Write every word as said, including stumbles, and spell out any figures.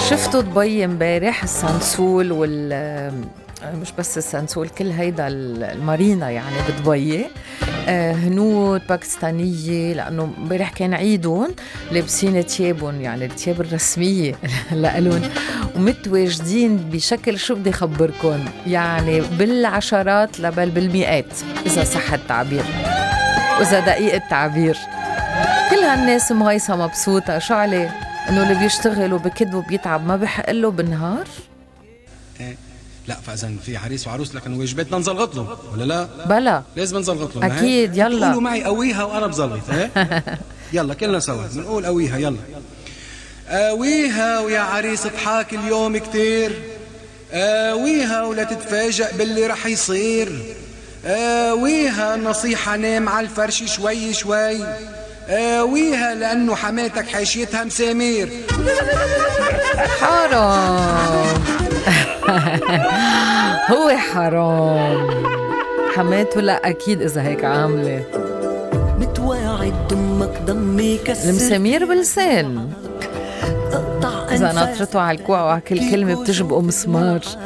شفتوا دبي امبارح السنسول وال مش بس السنسول، كل هيدا المارينا يعني بدبي. آه هنود باكستانية، لأنه امبارح كان عيدهم، لابسين تيابهم يعني التياب الرسمية لألون، ومتواجدين بشكل شو بدي خبركن يعني بالعشرات لبل بالمئات إذا صح التعبير وإذا دقيق التعبير. كل هالناس مهيصة مبسوطة. شو عليه؟ إنه اللي بيشتغل وبكد وبيتعب ما بحق له بالنهار؟ إيه لا، فإذا في عريس وعروس لكن واجباتنا نزلغط له ولا لا؟ بلا لازم نزلغط له. أكيد. يلا قولوا معي قويها وأنا بزلغط. ايه يلا كلنا سوا بنقول قويها. يلا قويها ويا عريس اضحاك اليوم كتير، قويها ولا تتفاجأ باللي رح يصير، قويها نصيحة نام على الفرش شوي شوي، قويها لأنه حماتك حاشيتها مسامير. حرام هو حرام حماته. لا أكيد إذا هيك عاملة متواعد دمك ضمي كسر المسامير بلسان، إذا نطرته على الكوع وعلى كل كلمة بتجبقه مسمار.